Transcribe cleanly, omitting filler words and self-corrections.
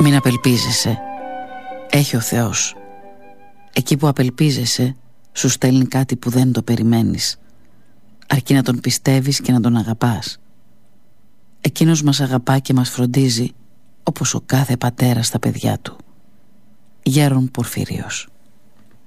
Μην απελπίζεσαι. Έχει ο Θεός. Εκεί που απελπίζεσαι, σου στέλνει κάτι που δεν το περιμένεις, αρκεί να τον πιστεύεις και να τον αγαπάς. Εκείνος μας αγαπά και μας φροντίζει όπως ο κάθε πατέρας στα παιδιά του. Γέρον Πορφύριος.